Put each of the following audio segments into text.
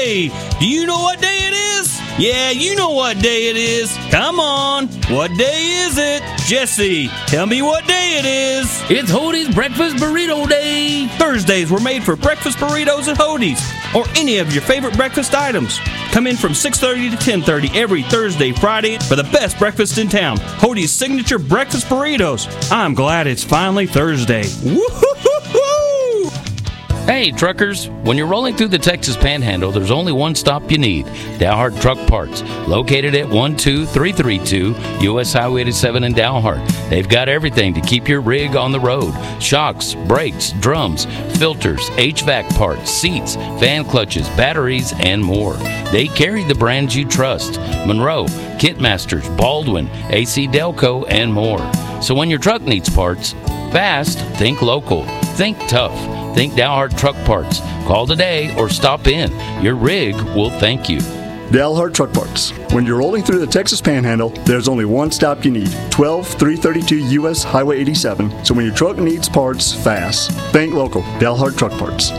Hey, do you know what day it is? Yeah, you know what day it is. Come on, what day is it? Jesse, tell me what day it is. It's Hody's Breakfast Burrito Day. Thursdays were made for breakfast burritos at Hody's, or any of your favorite breakfast items. Come in from 6:30 to 10:30 every Thursday, Friday for the best breakfast in town. Hody's signature breakfast burritos. I'm glad it's finally Thursday. Woo-hoo-hoo-hoo! Hey, truckers, when you're rolling through the Texas Panhandle, there's only one stop you need, Dalhart Truck Parts, located at 12332 U.S. Highway 87 in Dalhart. They've got everything to keep your rig on the road: shocks, brakes, drums, filters, HVAC parts, seats, fan clutches, batteries, and more. They carry the brands you trust: Monroe, Kitmasters, Baldwin, AC Delco, and more. So when your truck needs parts, fast, think local. Think tough. Think Dalhart Truck Parts. Call today or stop in. Your rig will thank you. Dalhart Truck Parts. When you're rolling through the Texas Panhandle, there's only one stop you need: 12332 U.S. Highway 87. So when your truck needs parts, fast, think local. Dalhart Truck Parts.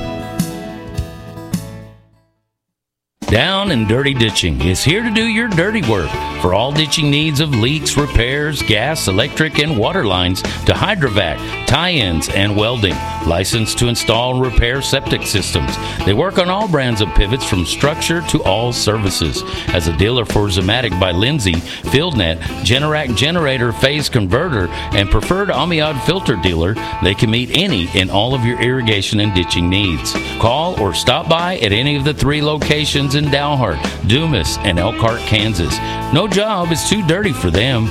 Down and Dirty Ditching is here to do your dirty work. For all ditching needs of leaks, repairs, gas, electric, and water lines to hydrovac, tie-ins, and welding. Licensed to install and repair septic systems. They work on all brands of pivots from structure to all services. As a dealer for Zematic by Lindsay, FieldNet, Generac Generator Phase Converter, and preferred Amiad Filter dealer, they can meet any and all of your irrigation and ditching needs. Call or stop by at any of the 3 locations in Dalhart, Dumas, and Elkhart, Kansas. No job is too dirty for them.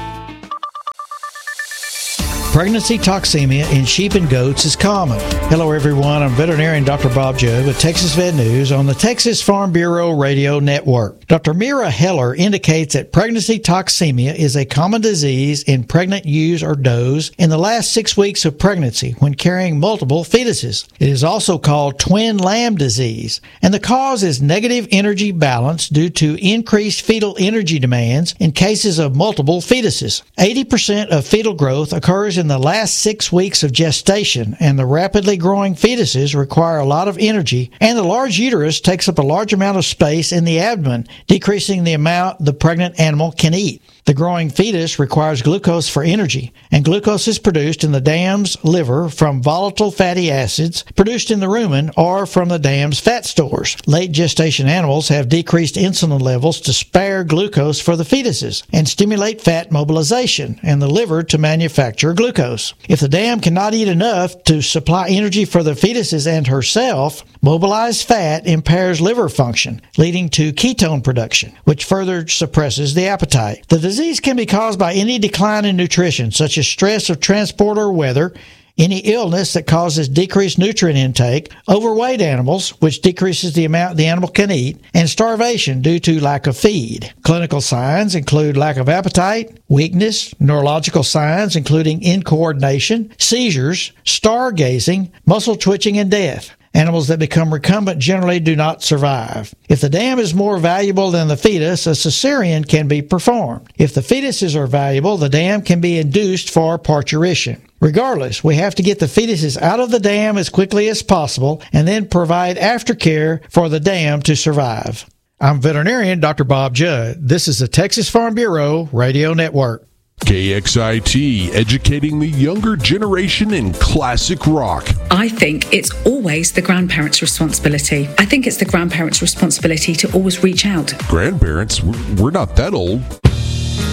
Pregnancy toxemia in sheep and goats is common. Hello everyone, I'm veterinarian Dr. Bob Judd with Texas Vet News on the Texas Farm Bureau Radio Network. Dr. Mira Heller indicates that pregnancy toxemia is a common disease in pregnant ewes or does in the last 6 weeks of pregnancy when carrying multiple fetuses. It is also called twin lamb disease, and the cause is negative energy balance due to increased fetal energy demands in cases of multiple fetuses. 80% of fetal growth occurs in the last 6 weeks of gestation, and the rapidly growing fetuses require a lot of energy, and the large uterus takes up a large amount of space in the abdomen, decreasing the amount the pregnant animal can eat. The growing fetus requires glucose for energy, and glucose is produced in the dam's liver from volatile fatty acids produced in the rumen or from the dam's fat stores. Late gestation animals have decreased insulin levels to spare glucose for the fetuses and stimulate fat mobilization and the liver to manufacture glucose. If the dam cannot eat enough to supply energy for the fetuses and herself, mobilized fat impairs liver function, leading to ketone production, which further suppresses the appetite. The disease can be caused by any decline in nutrition, such as stress of transport or weather, any illness that causes decreased nutrient intake, overweight animals, which decreases the amount the animal can eat, and starvation due to lack of feed. Clinical signs include lack of appetite, weakness, neurological signs including incoordination, seizures, stargazing, muscle twitching, and death. Animals that become recumbent generally do not survive. If the dam is more valuable than the fetus, a cesarean can be performed. If the fetuses are valuable, the dam can be induced for parturition. Regardless, we have to get the fetuses out of the dam as quickly as possible and then provide aftercare for the dam to survive. I'm veterinarian Dr. Bob Judd. This is the Texas Farm Bureau Radio Network. KXIT, educating the younger generation in classic rock. I think it's always the grandparents' responsibility. I think it's the grandparents' responsibility to always reach out. Grandparents? We're not that old.